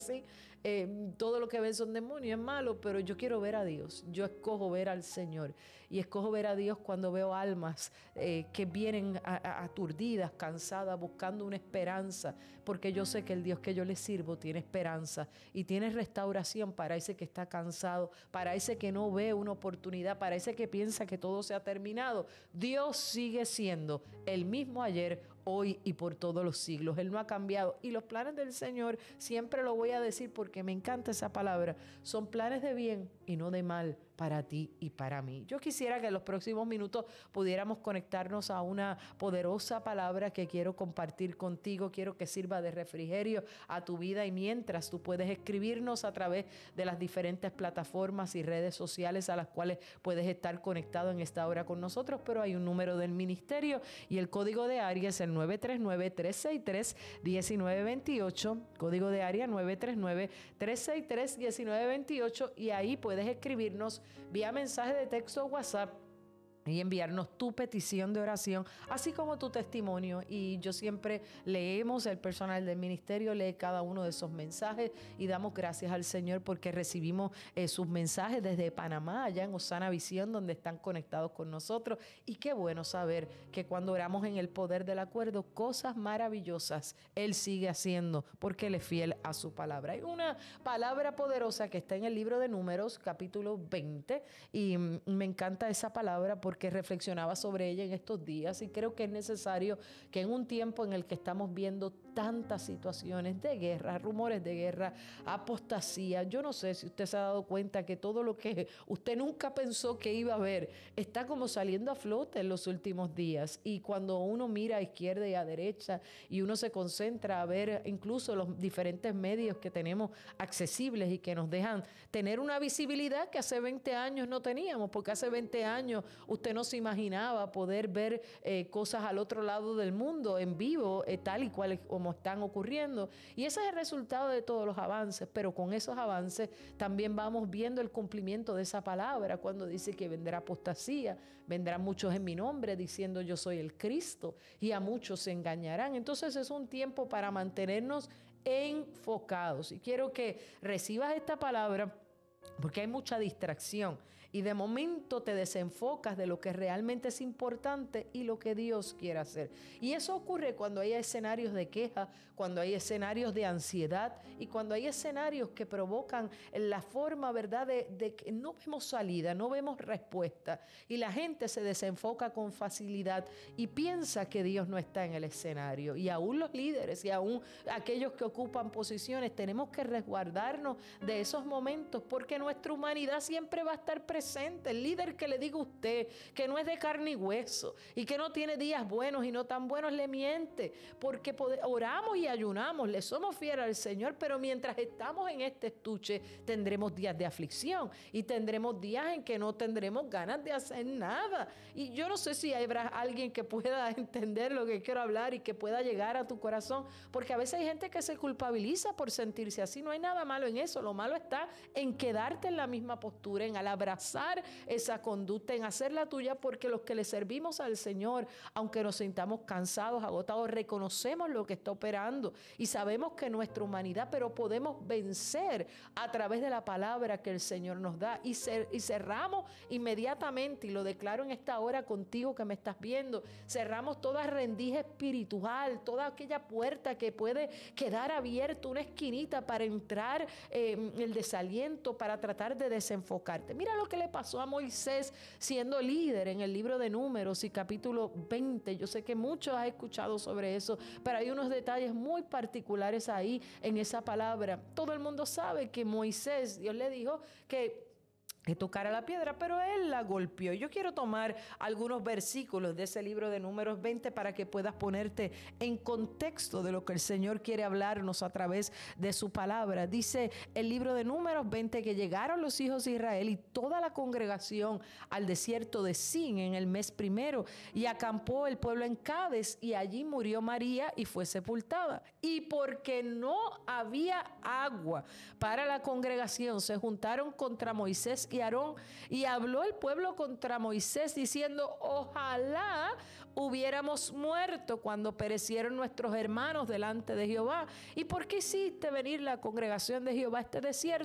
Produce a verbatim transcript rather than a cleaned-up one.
Sí, eh, todo lo que ven son demonios, es malo, pero yo quiero ver a Dios. Yo escojo ver al Señor y escojo ver a Dios cuando veo almas eh, que vienen a, a, aturdidas, cansadas, buscando una esperanza, porque yo sé que el Dios que yo le sirvo tiene esperanza y tiene restauración para ese que está cansado, para ese que no ve una oportunidad, para ese que piensa que todo se ha terminado. Dios sigue siendo el mismo ayer, hoy y por todos los siglos. Él no ha cambiado y los planes del Señor, siempre lo voy a decir porque me encanta esa palabra, son planes de bien y no de mal para ti y para mí. Yo quisiera que en los próximos minutos pudiéramos conectarnos a una poderosa palabra que quiero compartir contigo. Quiero que sirva de refrigerio a tu vida y mientras tú puedes escribirnos a través de las diferentes plataformas y redes sociales a las cuales puedes estar conectado en esta hora con nosotros, pero hay un número del ministerio y el código de área es el nueve tres nueve, tres seis tres, uno nueve dos ocho, código de área nueve tres nueve, tres seis tres, uno nueve dos ocho, y ahí puedes escribirnos vía mensaje de texto o WhatsApp y enviarnos tu petición de oración, así como tu testimonio. Y yo siempre leemos, el personal del ministerio lee cada uno de esos mensajes y damos gracias al Señor porque recibimos eh, sus mensajes desde Panamá, allá en Osana Visión, donde están conectados con nosotros. Y qué bueno saber que cuando oramos en el poder del acuerdo, cosas maravillosas Él sigue haciendo porque Él es fiel a su palabra. Hay una palabra poderosa que está en el libro de Números, capítulo veinte, y mm, me encanta esa palabra porque porque reflexionaba sobre ella en estos días y creo que es necesario que en un tiempo en el que estamos viendo tantas situaciones de guerra, rumores de guerra, apostasía, yo no sé si usted se ha dado cuenta que todo lo que usted nunca pensó que iba a ver está como saliendo a flote en los últimos días, y cuando uno mira a izquierda y a derecha y uno se concentra a ver incluso los diferentes medios que tenemos accesibles y que nos dejan tener una visibilidad que hace veinte años no teníamos, porque hace veinte años usted no se imaginaba poder ver eh, cosas al otro lado del mundo en vivo, eh, tal y cual como están ocurriendo. Y ese es el resultado de todos los avances, pero con esos avances también vamos viendo el cumplimiento de esa palabra cuando dice que vendrá apostasía, vendrán muchos en mi nombre diciendo yo soy el Cristo, y a muchos se engañarán. Entonces es un tiempo para mantenernos enfocados, y quiero que recibas esta palabra porque hay mucha distracción y de momento te desenfocas de lo que realmente es importante y lo que Dios quiere hacer. Y eso ocurre cuando hay escenarios de queja, cuando hay escenarios de ansiedad y cuando hay escenarios que provocan la forma, ¿verdad?, de, de que no vemos salida, no vemos respuesta, y la gente se desenfoca con facilidad y piensa que Dios no está en el escenario. Y aún los líderes y aún aquellos que ocupan posiciones tenemos que resguardarnos de esos momentos, porque nuestra humanidad siempre va a estar presente. El líder que le diga a usted que no es de carne y hueso y que no tiene días buenos y no tan buenos, le miente, porque oramos y ayunamos, le somos fieles al Señor, pero mientras estamos en este estuche tendremos días de aflicción y tendremos días en que no tendremos ganas de hacer nada. Y yo no sé si habrá alguien que pueda entender lo que quiero hablar y que pueda llegar a tu corazón, porque a veces hay gente que se culpabiliza por sentirse así. No hay nada malo en eso, lo malo está en quedarte en la misma postura, en al abrazar esa conducta, en hacerla tuya, porque los que le servimos al Señor, aunque nos sintamos cansados, agotados, reconocemos lo que está operando y sabemos que nuestra humanidad, pero podemos vencer a través de la palabra que el Señor nos da, y, cer- y cerramos inmediatamente, y lo declaro en esta hora contigo que me estás viendo, cerramos toda rendija espiritual, toda aquella puerta que puede quedar abierta, una esquinita para entrar eh, el desaliento, para tratar de desenfocarte. Mira lo que le pasó a Moisés siendo líder en el libro de Números y capítulo veinte. Yo sé que muchos han escuchado sobre eso, pero hay unos detalles muy particulares ahí en esa palabra. Todo el mundo sabe que Moisés, Dios le dijo que que tocara la piedra, pero él la golpeó. Yo quiero tomar algunos versículos de ese libro de Números veinte para que puedas ponerte en contexto de lo que el Señor quiere hablarnos a través de su palabra. Dice el libro de Números veinte que llegaron los hijos de Israel y toda la congregación al desierto de Sin en el mes primero, y acampó el pueblo en Cades, y allí murió María y fue sepultada. Y porque no había agua para la congregación, se juntaron contra Moisés y Aarón. Y habló el pueblo contra Moisés diciendo: ojalá hubiéramos muerto cuando perecieron nuestros hermanos delante de Jehová. ¿Y por qué hiciste venir la congregación de Jehová a este desierto?